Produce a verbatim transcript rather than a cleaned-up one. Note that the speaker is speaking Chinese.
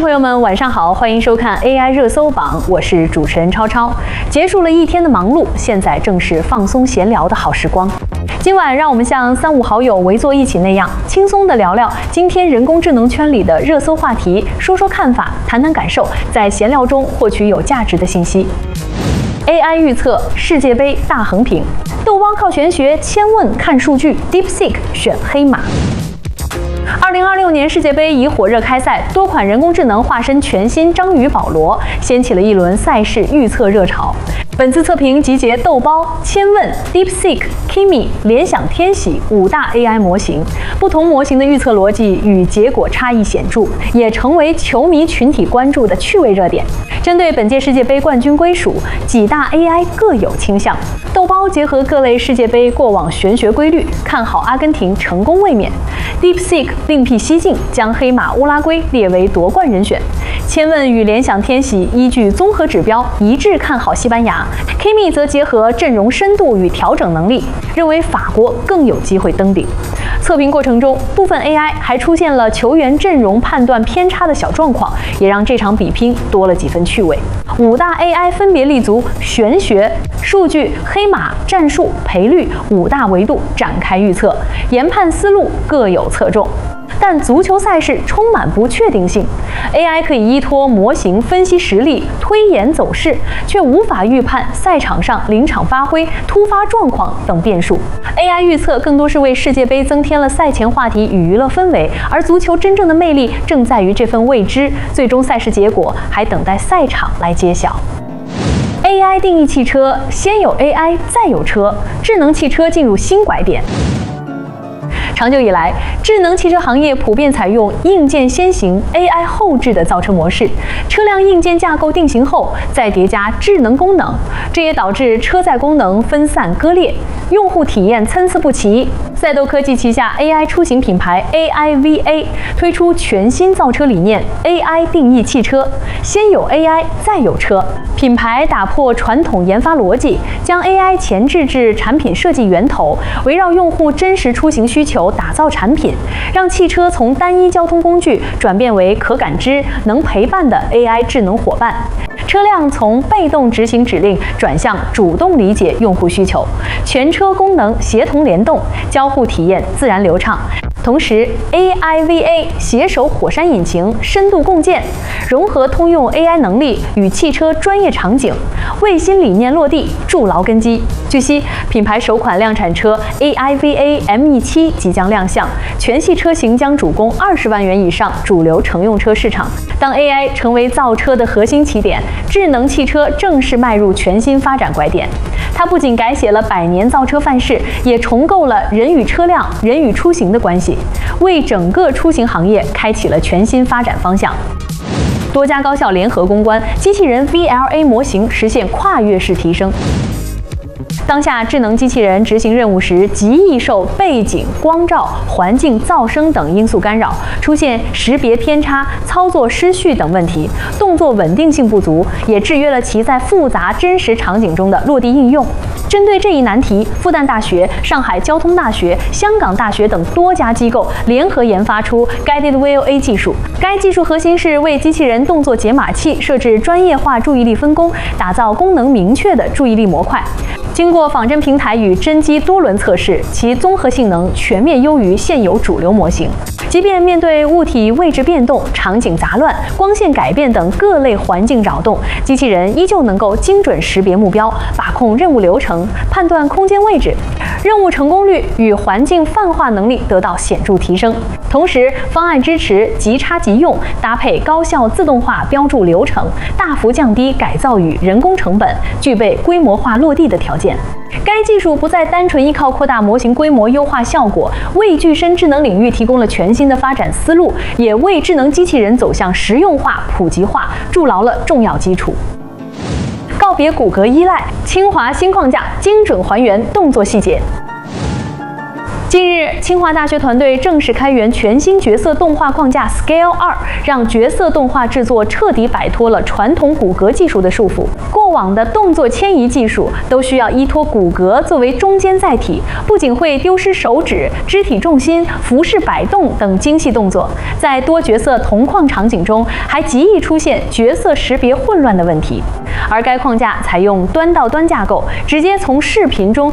朋友们，晚上好，欢迎收看 A I 热搜榜，我是主持人超超。结束了一天的忙碌，现在正是放松闲聊的好时光。今晚让我们像三五好友围坐一起那样，轻松地聊聊今天人工智能圈里的热搜话题，说说看法，谈谈感受，在闲聊中获取有价值的信息。A I 预测世界杯大横屏，豆包靠玄学，千问看数据 ，DeepSeek 选黑马。二零二六年世界杯已火热开赛，多款人工智能化身全新章鱼保罗，掀起了一轮赛事预测热潮。本次测评集结豆包、千问、DeepSeek、Kimi、联想天喜五大 A I 模型，不同模型的预测逻辑与结果差异显著，也成为球迷群体关注的趣味热点。针对本届世界杯冠军归属，几大 A I 各有倾向。豆包结合各类世界杯过往玄学规律，看好阿根廷成功卫冕。DeepSeek 另辟蹊径，将黑马乌拉圭列为夺冠人选。千问与联想天喜依据综合指标一致看好西班牙。Kimi 则结合阵容深度与调整能力，认为法国更有机会登顶。测评过程中，部分 A I 还出现了球员阵容判断偏差的小状况，也让这场比拼多了几分趣味。五大 A I 分别立足玄学、数据、黑马、战术、赔率五大维度展开预测，研判思路各有侧重。但足球赛事充满不确定性 ，A I 可以依托模型分析实力、推演走势，却无法预判赛场上临场发挥、突发状况等变数。A I 预测更多是为世界杯增添了赛前话题与娱乐氛围，而足球真正的魅力正在于这份未知，最终赛事结果还等待赛场来揭晓。A I 定义汽车，先有 A I 再有车，智能汽车进入新拐点。长久以来，智能汽车行业普遍采用硬件先行、A I 后置的造车模式。车辆硬件架构定型后，再叠加智能功能，这也导致车载功能分散割裂，用户体验参差不齐。赛斗科技旗下 A I 出行品牌 A I V A 推出全新造车理念 A I 定义汽车，先有 A I 再有车。品牌打破传统研发逻辑，将 A I 前置至产品设计源头，围绕用户真实出行需求打造产品，让汽车从单一交通工具转变为可感知、能陪伴的 A I 智能伙伴。车辆从被动执行指令转向主动理解用户需求，全车功能协同联动，交互体验自然流畅。同时 ，A I V A 携手火山引擎深度共建，融合通用 A I 能力与汽车专业场景，为新理念落地筑牢根基。据悉，品牌首款量产车 A I V A M E 七即将亮相，全系车型将主攻二十万元以上主流乘用车市场。当 A I 成为造车的核心起点，智能汽车正式迈入全新发展拐点。它不仅改写了百年造车范式，也重构了人与车辆、人与出行的关系，为整个出行行业开启了全新发展方向。多家高校联合攻关，机器人 V L A 模型实现跨越式提升。当下智能机器人执行任务时，极易受背景、光照、环境、噪声等因素干扰，出现识别偏差、操作失序等问题，动作稳定性不足，也制约了其在复杂真实场景中的落地应用。针对这一难题，复旦大学、上海交通大学、香港大学等多家机构联合研发出 Guided V L A 技术。该技术核心是为机器人动作解码器设置专业化注意力分工，打造功能明确的注意力模块。经过仿真平台与真机多轮测试，其综合性能全面优于现有主流模型。即便面对物体位置变动、场景杂乱、光线改变等各类环境扰动，机器人依旧能够精准识别目标，把控任务流程，判断空间位置，任务成功率与环境泛化能力得到显著提升。同时，方案支持即插即用，搭配高效自动化标注流程，大幅降低改造与人工成本，具备规模化落地的条件。该技术不再单纯依靠扩大模型规模优化效果，为具身智能领域提供了全新的发展思路，也为智能机器人走向实用化、普及化筑牢了重要基础。告别骨骼依赖，清华新框架精准还原动作细节。 近日，清华大学团队正式开源全新角色动画框架 Scale 二，让角色动画制作彻底摆脱了传统骨骼技术的束缚。过往的动作迁移技术都需要依托骨骼作为中间载体，不仅会丢失手指、肢体重心、服饰摆动等精细动作，在多角色同框场景中还极易出现角色识别混乱的问题。而该框架采用端到端架构，直接从视频中